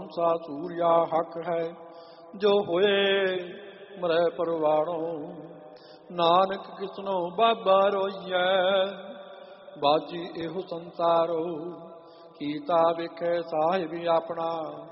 ਮਾਨਸਾ ਸੂਰਿਆ ਹੱਕ ਹੈ, ਜੋ ਹੋਏ ਮਰੈ ਪਰਵਾਣੋ। ਨਾਨਕ ਕਿਸਨੋ ਬਾਬਾ ਰੋਈਐ, ਬਾਜੀ ਇਹੋ ਸੰਸਾਰੋ। ਕੀਤਾ ਵੇਖੈ ਸਾਹਿਬ ਆਪਣਾ,